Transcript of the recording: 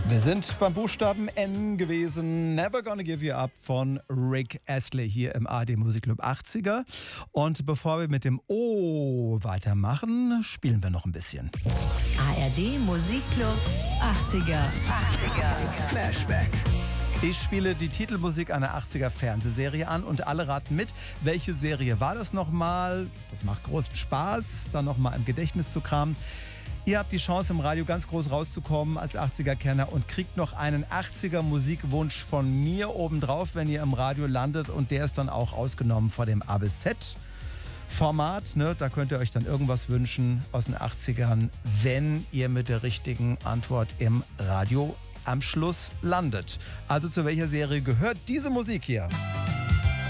Wir sind beim Buchstaben N gewesen. Never Gonna Give You Up von Rick Astley hier im ARD Musikclub 80er. Und bevor wir mit dem O weitermachen, spielen wir noch ein bisschen. ARD Musikclub 80er. Flashback. Ich spiele die Titelmusik einer 80er Fernsehserie an und alle raten mit, welche Serie war das nochmal? Das macht großen Spaß, dann nochmal im Gedächtnis zu kramen. Ihr habt die Chance, im Radio ganz groß rauszukommen als 80er-Kenner und kriegt noch einen 80er-Musikwunsch von mir obendrauf, wenn ihr im Radio landet. Und der ist dann auch ausgenommen vor dem A bis Z-Format. Ne? Da könnt ihr euch dann irgendwas wünschen aus den 80ern, wenn ihr mit der richtigen Antwort im Radio am Schluss landet. Also zu welcher Serie gehört diese Musik hier?